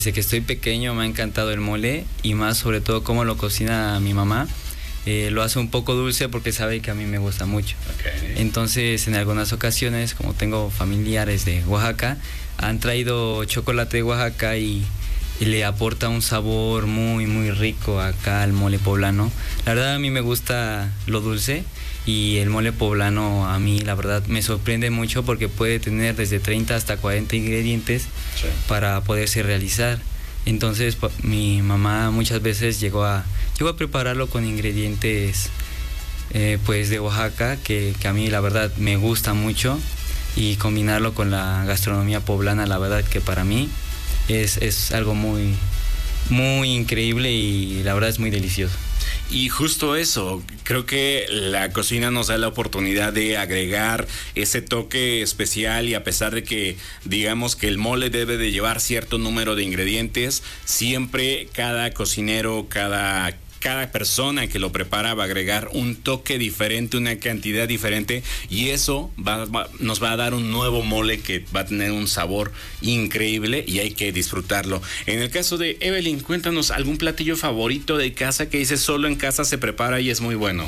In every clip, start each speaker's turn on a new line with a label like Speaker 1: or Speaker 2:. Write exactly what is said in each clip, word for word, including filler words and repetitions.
Speaker 1: Desde que estoy pequeño me ha encantado el mole y más sobre todo cómo lo cocina mi mamá. Eh, lo hace un poco dulce porque sabe que a mí me gusta mucho.
Speaker 2: Okay.
Speaker 1: Entonces, en algunas ocasiones, como tengo familiares de Oaxaca, han traído chocolate de Oaxaca y, y le aporta un sabor muy, muy rico acá al mole poblano. La verdad, a mí me gusta lo dulce y el mole poblano a mí, la verdad, me sorprende mucho porque puede tener desde treinta hasta cuarenta ingredientes sí. para poderse realizar. Entonces mi mamá muchas veces llegó a, llegó a prepararlo con ingredientes eh, pues de Oaxaca, que, que a mí la verdad me gusta mucho, y combinarlo con la gastronomía poblana, la verdad que para mí es, es algo muy, muy increíble y la verdad es muy delicioso.
Speaker 2: Y justo eso, creo que la cocina nos da la oportunidad de agregar ese toque especial y a pesar de que digamos que el mole debe de llevar cierto número de ingredientes, siempre cada cocinero, cada... cada persona que lo prepara va a agregar un toque diferente, una cantidad diferente y eso va, va, nos va a dar un nuevo mole que va a tener un sabor increíble y hay que disfrutarlo. En el caso de Evelyn, cuéntanos algún platillo favorito de casa que dices solo en casa se prepara y es muy bueno.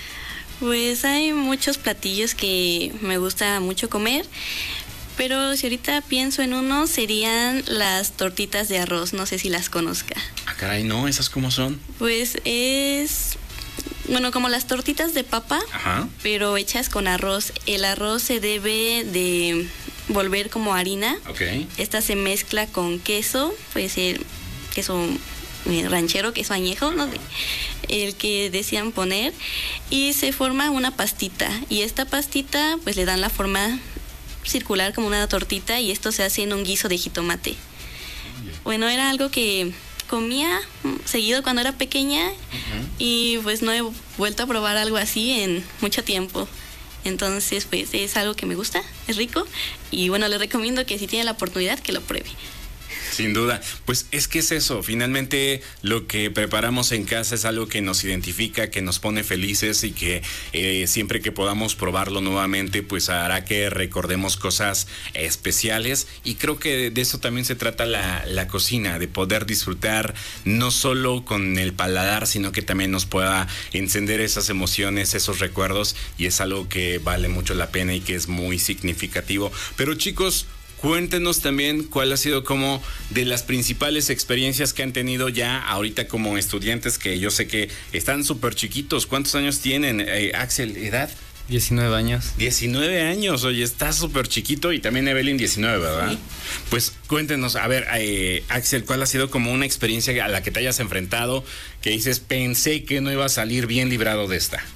Speaker 3: Pues hay muchos platillos que me gusta mucho comer. Pero si ahorita pienso en uno, serían las tortitas de arroz, no sé si las conozca.
Speaker 2: Ah, caray, no, ¿esas cómo son?
Speaker 3: Pues es, bueno, como las tortitas de papa,
Speaker 2: ajá,
Speaker 3: pero hechas con arroz. El arroz se debe de volver como harina.
Speaker 2: Okay.
Speaker 3: Esta se mezcla con queso, puede ser queso ranchero, queso añejo, no sé, el que decían poner, y se forma una pastita. Y esta pastita, pues le dan la forma circular como una tortita y esto se hace en un guiso de jitomate. Bueno, era algo que comía seguido cuando era pequeña uh-huh. y pues no he vuelto a probar algo así en mucho tiempo. Entonces pues es algo que me gusta, es rico y bueno, les recomiendo que si tiene la oportunidad que lo pruebe.
Speaker 2: Sin duda, pues es que es eso, finalmente lo que preparamos en casa es algo que nos identifica, que nos pone felices y que eh, siempre que podamos probarlo nuevamente pues hará que recordemos cosas especiales y creo que de eso también se trata la, la cocina, de poder disfrutar no solo con el paladar sino que también nos pueda encender esas emociones, esos recuerdos y es algo que vale mucho la pena y que es muy significativo. Pero chicos, cuéntenos también cuál ha sido como de las principales experiencias que han tenido ya ahorita como estudiantes que yo sé que están súper chiquitos. ¿Cuántos años tienen, eh, Axel, edad?
Speaker 1: diecinueve años.
Speaker 2: diecinueve años, oye, está súper chiquito y también Evelyn diecinueve, ¿verdad?
Speaker 3: Sí.
Speaker 2: Pues cuéntenos, a ver, eh, Axel, ¿cuál ha sido como una experiencia a la que te hayas enfrentado que dices, pensé que no iba a salir bien librado de esta?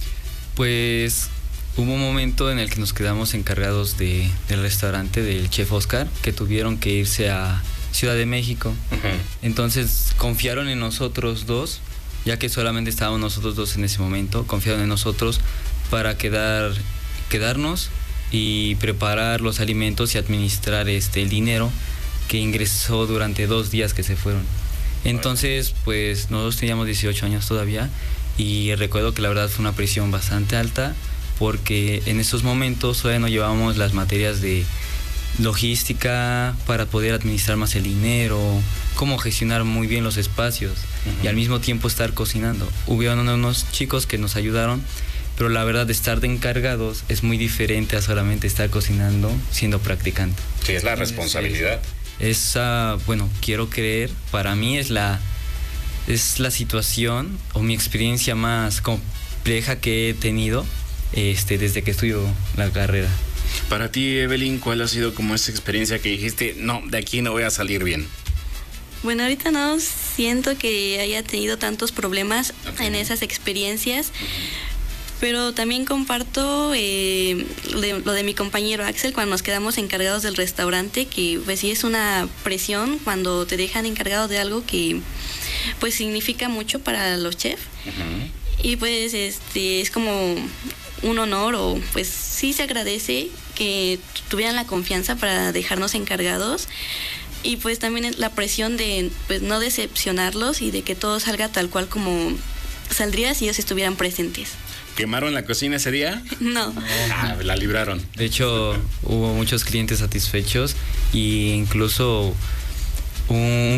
Speaker 1: Pues hubo un momento en el que nos quedamos encargados de, del restaurante del chef Oscar, que tuvieron que irse a Ciudad de México. Uh-huh. Entonces confiaron en nosotros dos, ya que solamente estábamos nosotros dos en ese momento, confiaron en nosotros para quedar, quedarnos y preparar los alimentos y administrar este, el dinero que ingresó durante dos días que se fueron. Entonces, pues nosotros teníamos dieciocho años todavía y recuerdo que la verdad fue una presión bastante alta, porque en esos momentos todavía no llevábamos las materias de logística para poder administrar más el dinero, cómo gestionar muy bien los espacios uh-huh. y al mismo tiempo estar cocinando. Hubieron unos chicos que nos ayudaron, pero la verdad estar de encargados es muy diferente a solamente estar cocinando siendo practicante.
Speaker 2: Sí, es la responsabilidad.
Speaker 1: Esa, bueno, quiero creer, para mí es la, es la situación o mi experiencia más compleja que he tenido Este, desde que estudio la carrera.
Speaker 2: Para ti, Evelyn, ¿cuál ha sido como esa experiencia que dijiste, no, de aquí no voy a salir bien?
Speaker 3: Bueno, ahorita no siento que haya tenido tantos problemas okay. en esas experiencias, uh-huh. pero también comparto eh, de, lo de mi compañero Axel cuando nos quedamos encargados del restaurante, que pues sí es una presión cuando te dejan encargado de algo que pues significa mucho para los chefs uh-huh. y pues este es como un honor o pues sí se agradece que tuvieran la confianza para dejarnos encargados y pues también la presión de pues no decepcionarlos y de que todo salga tal cual como saldría si ellos estuvieran presentes.
Speaker 2: ¿Quemaron la cocina ese día?
Speaker 3: No.
Speaker 2: Ah, la libraron.
Speaker 1: De hecho, hubo muchos clientes satisfechos e incluso un